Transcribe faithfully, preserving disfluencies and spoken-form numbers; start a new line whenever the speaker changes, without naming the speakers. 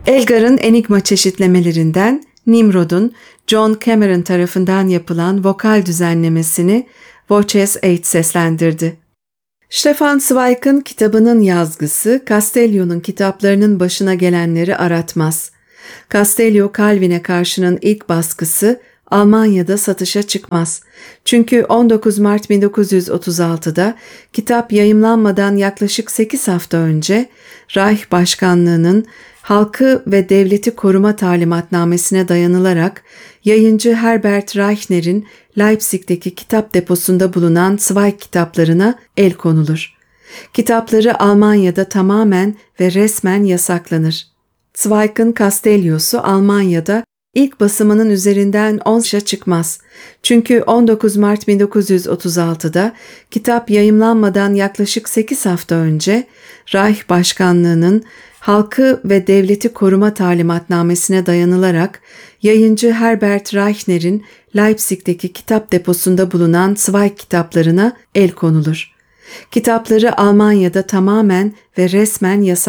Elgar'ın Enigma çeşitlemelerinden Nimrod'un John Cameron tarafından yapılan vokal düzenlemesini Voces eight seslendirdi. Stefan Zweig'ın kitabının yazgısı, Castellio'nun kitaplarının başına gelenleri aratmaz. Castellio Calvin'e karşının ilk baskısı Almanya'da satışa çıkmaz. Çünkü on dokuz Mart bin dokuz yüz otuz altıda kitap yayımlanmadan yaklaşık sekiz hafta önce Reich Başkanlığı'nın Halkı ve Devleti Koruma Talimatnamesine dayanılarak yayıncı Herbert Reichner'in Leipzig'teki kitap deposunda bulunan Zweig kitaplarına el konulur. Kitapları Almanya'da tamamen ve resmen yasaklanır. Zweig'ın Castellio'su Almanya'da ilk basımının üzerinden on yaşa çıkmaz. Çünkü on dokuz Mart bin dokuz yüz otuz altıda kitap yayımlanmadan yaklaşık sekiz hafta önce Reich Başkanlığı'nın Halkı ve Devleti Koruma Talimatnamesine dayanılarak yayıncı Herbert Reichner'in Leipzig'teki kitap deposunda bulunan Zweig kitaplarına el konulur. Kitapları Almanya'da tamamen ve resmen yasaklanır.